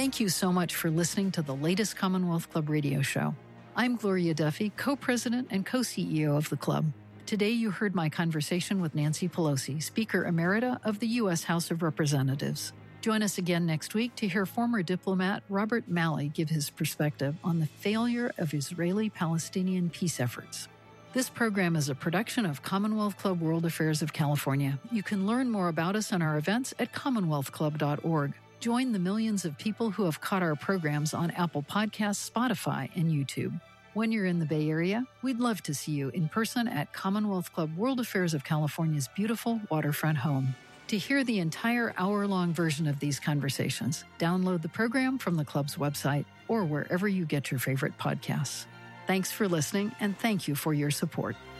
Thank you so much for listening to the latest Commonwealth Club radio show. I'm Gloria Duffy, co-president and co-CEO of the club. Today you heard my conversation with Nancy Pelosi, Speaker Emerita of the U.S. House of Representatives. Join us again next week to hear former diplomat Robert Malley give his perspective on the failure of Israeli-Palestinian peace efforts. This program is a production of Commonwealth Club World Affairs of California. You can learn more about us and our events at commonwealthclub.org. Join the millions of people who have caught our programs on Apple Podcasts, Spotify, and YouTube. When you're in the Bay Area, we'd love to see you in person at Commonwealth Club World Affairs of California's beautiful waterfront home. To hear the entire hour-long version of these conversations, download the program from the club's website or wherever you get your favorite podcasts. Thanks for listening, and thank you for your support.